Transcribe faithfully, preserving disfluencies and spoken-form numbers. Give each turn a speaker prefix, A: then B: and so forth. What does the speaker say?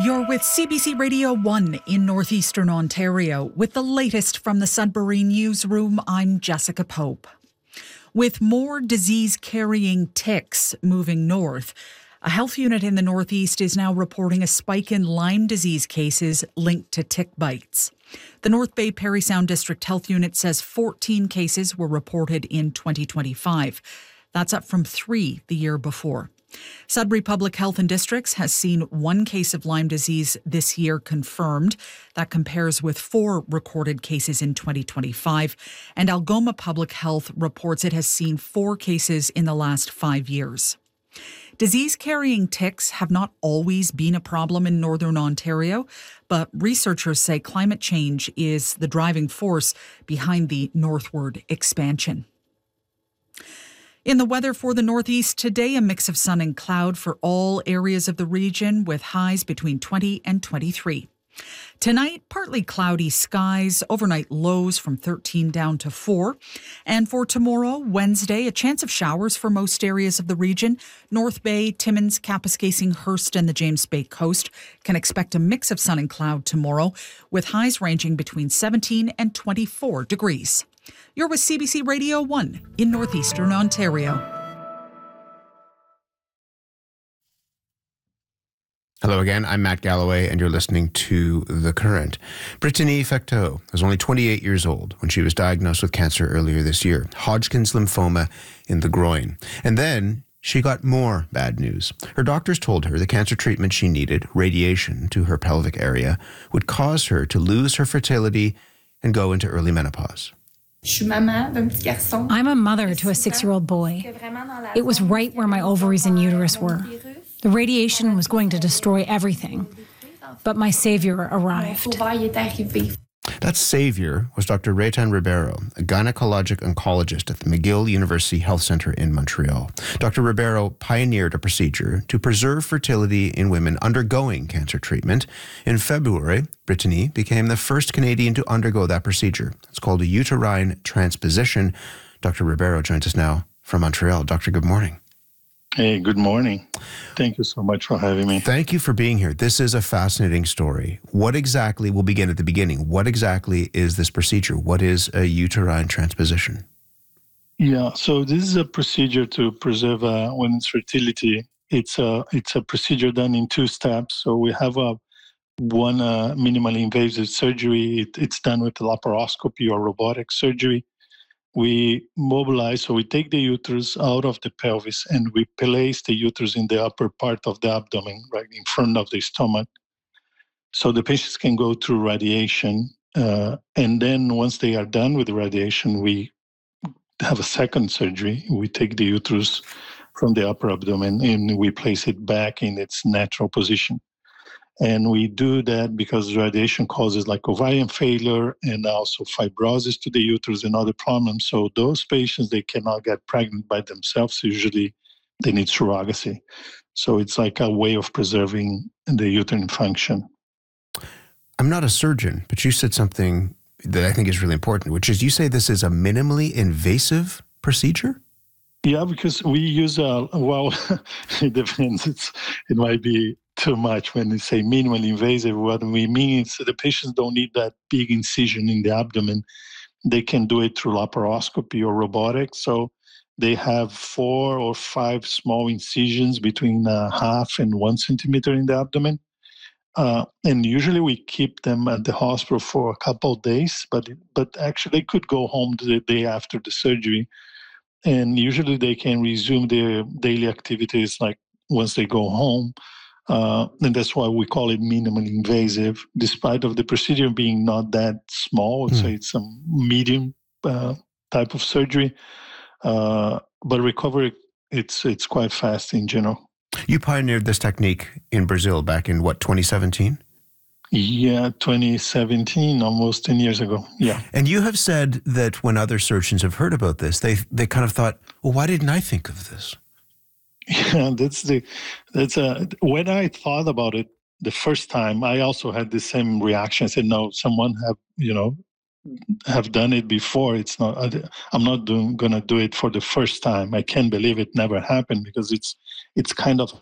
A: You're with C B C Radio one in northeastern Ontario. With the latest from the Sudbury Newsroom, I'm Jessica Pope. With more disease-carrying ticks moving north, a health unit in the northeast is now reporting a spike in Lyme disease cases linked to tick bites. The North Bay Parry Sound District Health Unit says fourteen cases were reported in twenty twenty-five. That's up from three the year before. Sudbury Public Health and Districts has seen one case of Lyme disease this year confirmed. That compares with four recorded cases in twenty twenty-five. And Algoma Public Health reports it has seen four cases in the last five years. Disease-carrying ticks have not always been a problem in northern Ontario, but researchers say climate change is the driving force behind the northward expansion. In the weather for the northeast today, a mix of sun and cloud for all areas of the region with highs between twenty and twenty-three. Tonight, partly cloudy skies, overnight lows from thirteen down to four. And for tomorrow, Wednesday, a chance of showers for most areas of the region. North Bay, Timmins, Kapuskasing, Hearst and the James Bay coast can expect a mix of sun and cloud tomorrow with highs ranging between seventeen and twenty-four degrees. You're with C B C Radio one in northeastern Ontario.
B: Hello again, I'm Matt Galloway, and you're listening to The Current. Brittany Fecteau was only twenty-eight years old when she was diagnosed with cancer earlier this year, Hodgkin's lymphoma in the groin. And then she got more bad news. Her doctors told her the cancer treatment she needed, radiation to her pelvic area, would cause her to lose her fertility and go into early menopause.
C: I'm a mother to a six-year-old boy. It was right where my ovaries and uterus were. The radiation was going to destroy everything, but my savior arrived.
B: That savior was Doctor Raytan Ribeiro, a gynecologic oncologist at the McGill University Health Centre in Montreal. Doctor Ribeiro pioneered a procedure to preserve fertility in women undergoing cancer treatment. In February, Brittany became the first Canadian to undergo that procedure. It's called a uterine transposition. Doctor Ribeiro joins us now from Montreal. Doctor, good morning.
D: Hey, good morning. Thank you so much for having me.
B: Thank you for being here. This is a fascinating story. What exactly, we'll begin at the beginning, what exactly is this procedure? What is a uterine transposition?
D: Yeah, so this is a procedure to preserve a women's fertility. It's a, it's a procedure done in two steps. So we have a one uh, minimally invasive surgery. It, it's done with laparoscopy or robotic surgery. We mobilize, so we take the uterus out of the pelvis and we place the uterus in the upper part of the abdomen, right in front of the stomach. So the patients can go through radiation. Uh, and then once they are done with the radiation, we have a second surgery. We take the uterus from the upper abdomen and we place it back in its natural position. And we do that because radiation causes like ovarian failure and also fibrosis to the uterus and other problems. So those patients, they cannot get pregnant by themselves. Usually they need surrogacy. So it's like a way of preserving the uterine function.
B: I'm not a surgeon, but you said something that I think is really important, which is you say this is a minimally invasive procedure?
D: Yeah, because we use, a, well, it depends. It's, it might be too much when we say minimally invasive. What we mean is that the patients don't need that big incision in the abdomen. They can do it through laparoscopy or robotics. So they have four or five small incisions between uh, half and one centimeter in the abdomen. Uh, and usually we keep them at the hospital for a couple of days, but, but actually they could go home the day after the surgery. And usually they can resume their daily activities like once they go home. Uh, and that's why we call it minimally invasive, despite of the procedure being not that small. Mm. So it's a medium uh, type of surgery. Uh, but recovery, it's it's quite fast in general.
B: You pioneered this technique in Brazil back in, what, twenty seventeen?
D: Yeah, twenty seventeen, almost ten years ago. Yeah.
B: And you have said that when other surgeons have heard about this, they they kind of thought, well, why didn't I think of this?
D: Yeah, that's the, that's a, when I thought about it the first time, I also had the same reaction. I said, no, someone have, you know, have done it before. It's not, I'm not doing, gonna do it for the first time. I can't believe it never happened because it's, it's kind of